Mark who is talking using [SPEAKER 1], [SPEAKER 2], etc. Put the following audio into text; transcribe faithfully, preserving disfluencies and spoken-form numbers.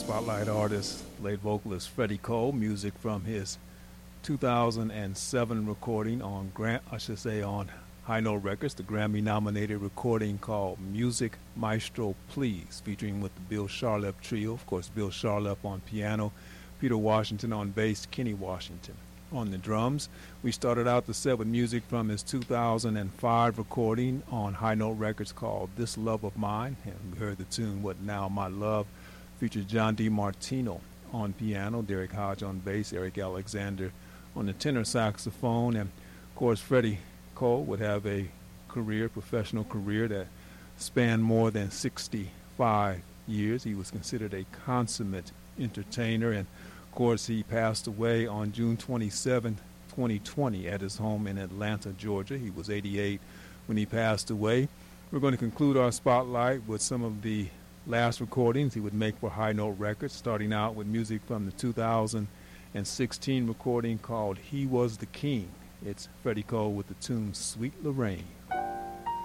[SPEAKER 1] spotlight artist, late vocalist Freddie Cole. Music from his two thousand seven recording on Grant, I should say on High Note Records, the Grammy-nominated recording called "Music Maestro Please," featuring with the Bill Charlap Trio. Of course, Bill Charlap on piano, Peter Washington on bass, Kenny Washington on the drums. We started out the set with music from his two thousand five recording on High Note Records called "This Love of Mine," and we heard the tune "What Now My Love," featured John DiMartino on piano, Derek Hodge on bass, Eric Alexander on the tenor saxophone, and of course Freddie Cole would have a career, professional career that spanned more than sixty-five years. He was considered a consummate entertainer, and of course he passed away on June twenty-seventh, twenty twenty at his home in Atlanta, Georgia. He was eighty-eight when he passed away. We're going to conclude our spotlight with some of the last recordings he would make for High Note Records, starting out with music from the two thousand sixteen recording called "He Was the King." It's Freddie Cole with the tune "Sweet Lorraine."